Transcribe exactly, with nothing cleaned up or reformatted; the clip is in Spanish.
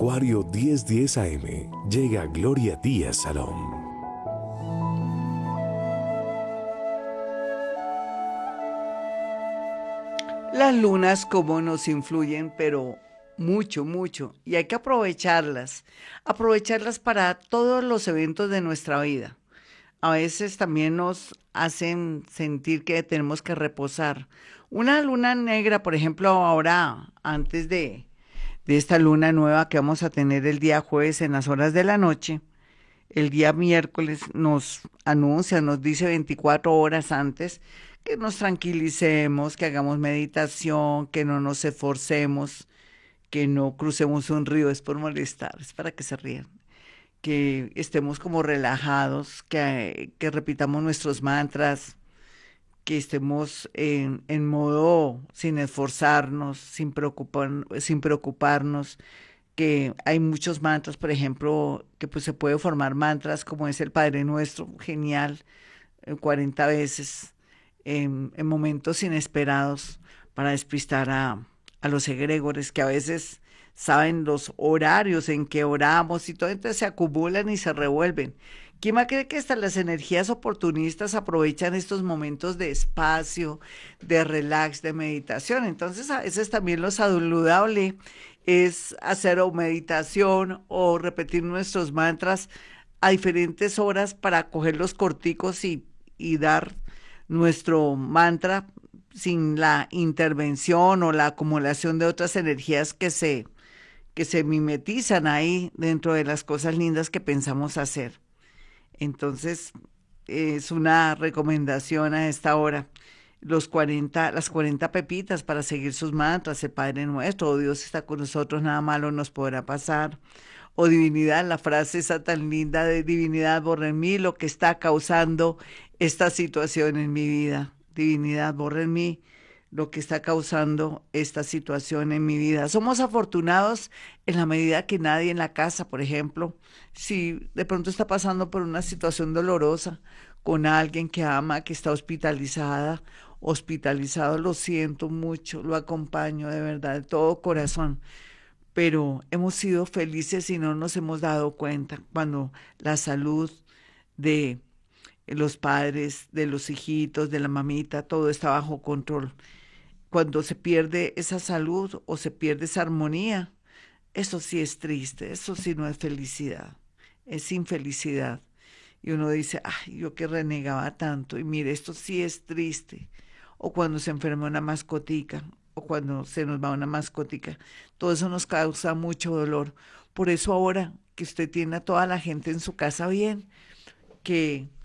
Acuario diez diez A M, llega Gloria Díaz Salón. Las lunas como nos influyen, pero mucho, mucho, y hay que aprovecharlas, aprovecharlas para todos los eventos de nuestra vida. A veces también nos hacen sentir que tenemos que reposar. Una luna negra, por ejemplo, ahora, antes de, de esta luna nueva que vamos a tener el día jueves en las horas de la noche, el día miércoles nos anuncia, nos dice veinticuatro horas antes que nos tranquilicemos, que hagamos meditación, que no nos esforcemos, que no crucemos un río, es por molestar, es para que se rían, que estemos como relajados, que, que repitamos nuestros mantras, que estemos en, en modo sin esforzarnos, sin preocupar, sin preocuparnos, que hay muchos mantras, por ejemplo, que pues se puede formar mantras como es el Padre Nuestro, genial, eh, cuarenta veces en, en momentos inesperados para despistar a, a los egregores que a veces saben los horarios en que oramos y todo, entonces se acumulan y se revuelven. ¿Quién va a creer que hasta las energías oportunistas aprovechan estos momentos de espacio, de relax, de meditación? Entonces a veces también lo saludable es hacer o meditación o repetir nuestros mantras a diferentes horas para cogerlos corticos y, y dar nuestro mantra sin la intervención o la acumulación de otras energías que se, que se mimetizan ahí dentro de las cosas lindas que pensamos hacer. Entonces, es una recomendación a esta hora. Los cuarenta, las cuarenta pepitas para seguir sus mantras, el Padre Nuestro, oh Dios está con nosotros, nada malo nos podrá pasar. O divinidad, la frase esa tan linda de divinidad, borra en mí lo que está causando esta situación en mi vida. Divinidad, borra en mí lo que está causando esta situación en mi vida. Somos afortunados en la medida que nadie en la casa, por ejemplo, si de pronto está pasando por una situación dolorosa con alguien que ama, que está hospitalizada, hospitalizado, lo siento mucho, lo acompaño de verdad, de todo corazón, pero hemos sido felices y no nos hemos dado cuenta cuando la salud de los padres, de los hijitos, de la mamita, todo está bajo control. Cuando se pierde esa salud o se pierde esa armonía, eso sí es triste, eso sí no es felicidad, es infelicidad. Y uno dice, ay, yo que renegaba tanto, y mire, esto sí es triste. O cuando se enferma una mascotica, o cuando se nos va una mascotica, todo eso nos causa mucho dolor. Por eso ahora que usted tiene a toda la gente en su casa bien, que